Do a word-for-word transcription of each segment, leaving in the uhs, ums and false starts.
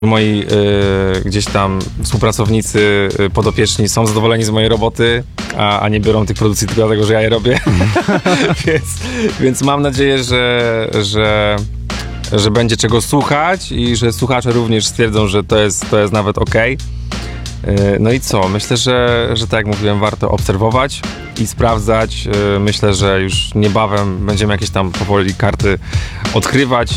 Moi y, gdzieś tam współpracownicy, y, podopieczni są zadowoleni z mojej roboty, a, a nie biorą tych produkcji tylko dlatego, że ja je robię. więc, więc mam nadzieję, że, że, że będzie czego słuchać i że słuchacze również stwierdzą, że to jest, to jest nawet okej. Y, no i co? Myślę, że, że tak jak mówiłem, warto obserwować i sprawdzać. Y, myślę, że już niebawem będziemy jakieś tam powoli karty odkrywać,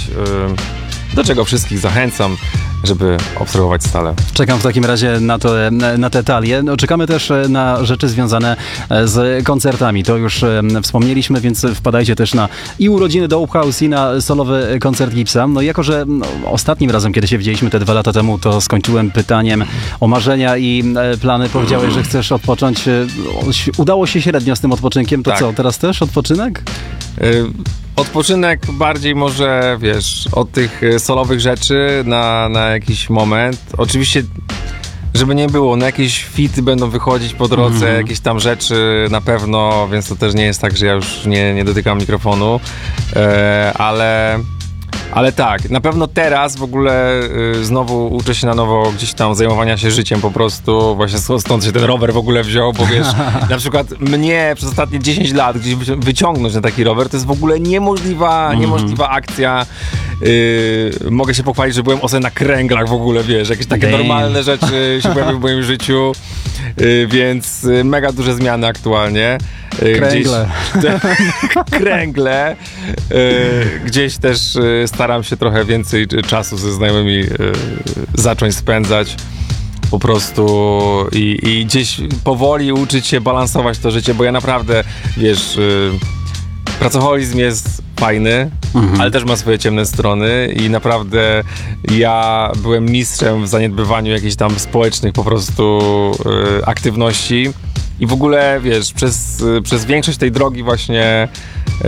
y, do czego wszystkich zachęcam, żeby obserwować stale. Czekam w takim razie na, to, na te talie. No, czekamy też na rzeczy związane z koncertami. To już wspomnieliśmy, więc wpadajcie też na i urodziny Dope House, i na solowy koncert Gipsa. No jako, że no, ostatnim razem, kiedy się widzieliśmy te dwa lata temu, to skończyłem pytaniem o marzenia i plany. Powiedziałeś, że chcesz odpocząć. Udało się średnio z tym odpoczynkiem. To tak. Co, teraz też odpoczynek? Y- Odpoczynek bardziej może, wiesz, od tych solowych rzeczy na, na jakiś moment. Oczywiście, żeby nie było, no jakieś fity będą wychodzić po drodze, mm. jakieś tam rzeczy na pewno, więc to też nie jest tak, że ja już nie, nie dotykam mikrofonu, e, ale... Ale tak, na pewno teraz w ogóle y, znowu uczę się na nowo gdzieś tam zajmowania się życiem po prostu. Właśnie stąd się ten rower w ogóle wziął, bo wiesz, na przykład mnie przez ostatnie dziesięć lat gdzieś wyciągnąć na taki rower, to jest w ogóle niemożliwa, mm-hmm. niemożliwa akcja. Y, mogę się pochwalić, że byłem o sobie na kręglach w ogóle, wiesz, jakieś takie Damn. normalne rzeczy się pojawiły w moim życiu, y, więc y, mega duże zmiany aktualnie. Kręgle. Gdzieś, kręgle. Y, gdzieś też y, staram się trochę więcej czasu ze znajomymi y, zacząć spędzać po prostu i, i gdzieś powoli uczyć się balansować to życie, bo ja naprawdę, wiesz, y, pracoholizm jest fajny, mhm. ale też ma swoje ciemne strony i naprawdę ja byłem mistrzem w zaniedbywaniu jakichś tam społecznych po prostu y, aktywności. I w ogóle, wiesz, przez, przez większość tej drogi właśnie yy,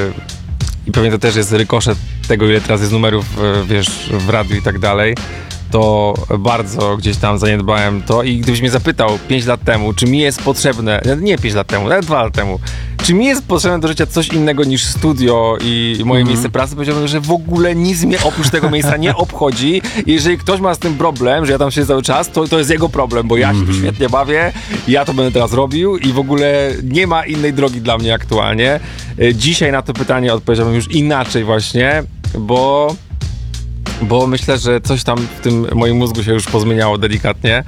i pewnie to też jest rykoszet tego, ile teraz jest numerów, yy, wiesz, w radiu i tak dalej, to bardzo gdzieś tam zaniedbałem to i gdybyś mnie zapytał pięć lat temu, czy mi jest potrzebne, nie pięć lat temu, nawet dwa lata temu, czy mi jest potrzebne do życia coś innego niż studio i moje mm. miejsce pracy, powiedziałbym, że w ogóle nic mnie oprócz tego miejsca nie obchodzi. I jeżeli ktoś ma z tym problem, że ja tam siedzę cały czas, to, to jest jego problem, bo ja się mm. świetnie bawię, ja to będę teraz robił i w ogóle nie ma innej drogi dla mnie aktualnie. Dzisiaj na to pytanie odpowiedziałbym już inaczej właśnie, bo... bo myślę, że coś tam w tym moim mózgu się już pozmieniało delikatnie.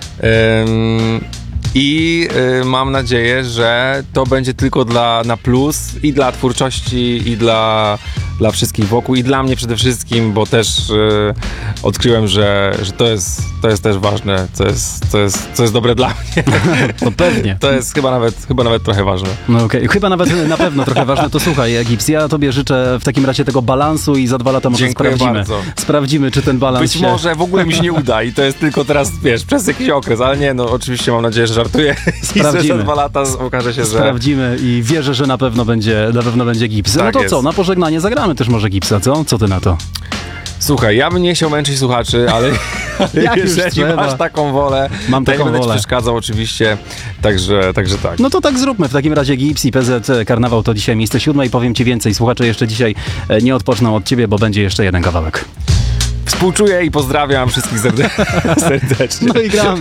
Ym, I y, mam nadzieję, że to będzie tylko dla, na plus i dla twórczości, i dla, dla wszystkich wokół, i dla mnie przede wszystkim, bo też y, odkryłem, że, że to jest, to jest też ważne, co jest, co jest, co jest dobre dla mnie. No pewnie. To jest chyba nawet, chyba nawet trochę ważne. No okej, okay. Chyba nawet na pewno trochę ważne. To słuchaj, Gips, ja tobie życzę w takim razie tego balansu i za dwa lata może Dziękuję sprawdzimy. Bardzo. Sprawdzimy, czy ten balans Być się... może w ogóle mi się nie uda i to jest tylko teraz, wiesz, przez jakiś okres, ale nie, no oczywiście mam nadzieję, że żartuję i że za dwa lata okaże się, że... Sprawdzimy i wierzę, że na pewno będzie, na pewno będzie Gips. Tak no to jest. Co, na pożegnanie zagramy też może Gipsa, co? Co ty na to? Słuchaj, ja bym nie chciał męczyć słuchaczy, ale, ale jeżeli masz taką wolę, mam to taką nie będę wolę. Ci przeszkadzał oczywiście, także, także tak. No to tak zróbmy. W takim razie Gips i P Z Karnawał to dzisiaj miejsce siódme i powiem Ci więcej. Słuchacze jeszcze dzisiaj nie odpoczną od Ciebie, bo będzie jeszcze jeden kawałek. Współczuję i pozdrawiam wszystkich serdecznie. No i gramy.